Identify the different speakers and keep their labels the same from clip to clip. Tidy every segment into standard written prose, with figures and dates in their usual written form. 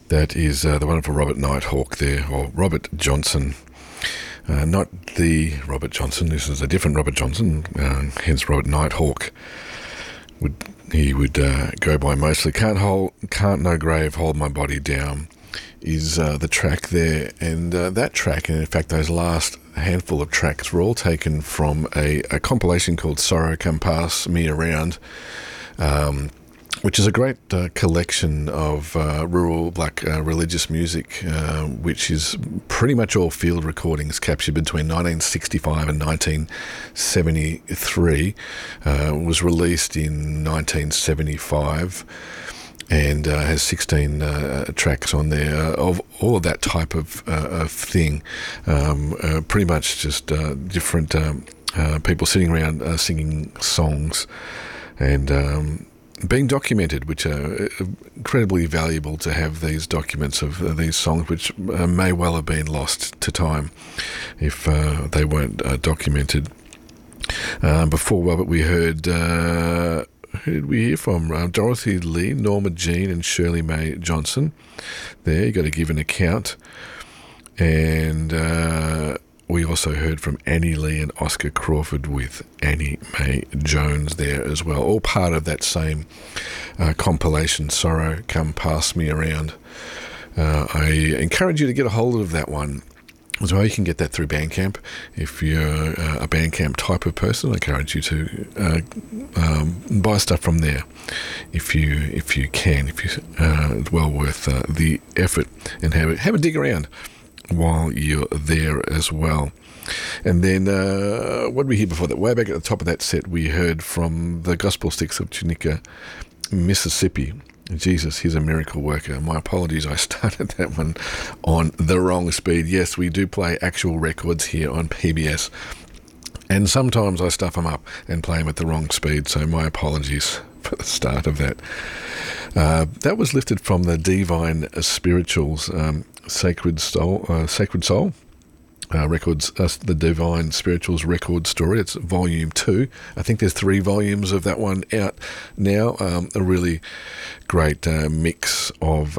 Speaker 1: That is the wonderful Robert Nighthawk there, or Robert Johnson. Not the Robert Johnson, this is a different Robert Johnson, hence Robert Nighthawk. He would go by mostly. Can't No Grave, Hold My Body Down is the track there. And that track, and in fact those last handful of tracks, were all taken from a compilation called Sorrow Come Pass Me Around, which is a great collection of rural black religious music, which is pretty much all field recordings captured between 1965 and 1973. Was released in 1975 and has 16 tracks on there of all of that type of thing. Pretty much just different people sitting around singing songs and being documented, which are incredibly valuable to have these documents of these songs, which may well have been lost to time if they weren't documented. Before Robert, we heard, who did we hear from? Dorothy Lee, Norma Jean and Shirley Mae Johnson. There, you got to give an account. And we also heard from Annie Lee and Oscar Crawford with Annie Mae Jones there as well, all part of that same compilation, Sorrow Come Pass Me Around. I encourage you to get a hold of that one as well. You can get that through Bandcamp. If you're a Bandcamp type of person, I encourage you to buy stuff from there if you can. It's well worth the effort, and have a dig around while you're there as well. And then what did we hear before that? Way back at the top of that set, we heard from the Gospel Sticks of Tunica, Mississippi. Jesus, He's a Miracle Worker. My apologies, I started that one on the wrong speed. Yes, we do play actual records here on PBS, and sometimes I stuff them up and play them at the wrong speed, so my apologies for the start of that. That was lifted from the Divine Spirituals, Sacred Soul Records, the Divine Spirituals Record Story. It's volume 2. I think there's 3 volumes of that one out now. A really great mix of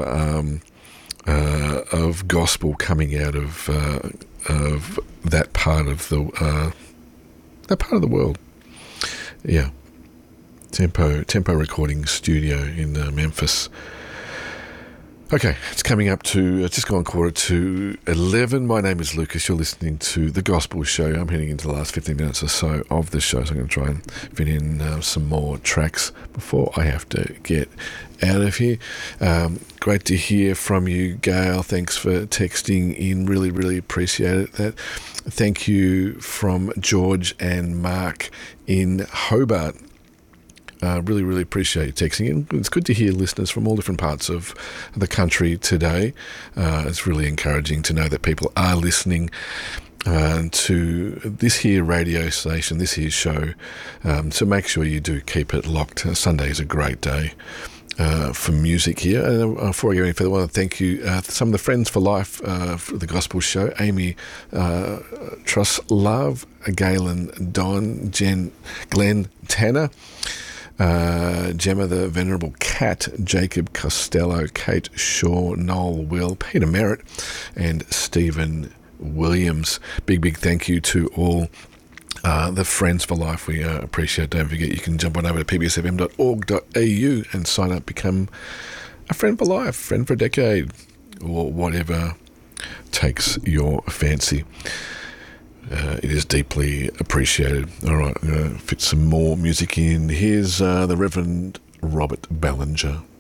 Speaker 1: gospel coming out of that part of the world. Yeah, Tempo Recording Studio in Memphis. Okay, it's coming up to just gone 11:15. My name is Lucas. You're listening to The Gospel Show. I'm heading into the last 15 minutes or so of the show, so I'm going to try and fit in some more tracks before I have to get out of here. Great to hear from you, Gail. Thanks for texting in. Really, really appreciate it. Thank you from George and Mark in Hobart. Really, really appreciate you texting in. It's good to hear listeners from all different parts of the country today. It's really encouraging to know that people are listening to this here radio station, this here show. So make sure you do keep it locked. Sunday is a great day for music here. And before I go any further, I want to thank you, some of the friends for life for the Gospel Show: Amy Truss Love, Galen Don, Jen, Glenn Tanner, Gemma the Venerable Cat, Jacob Costello, Kate Shaw, Noel Will, Peter Merritt and Stephen Williams. Big thank you to all the Friends for Life. We appreciate it. Don't forget, you can jump on over to pbsfm.org.au and sign up, become a Friend for Life, Friend for a Decade, or whatever takes your fancy. It is deeply appreciated. All right, I'm going to fit some more music in. Here's the Reverend Robert Ballinger.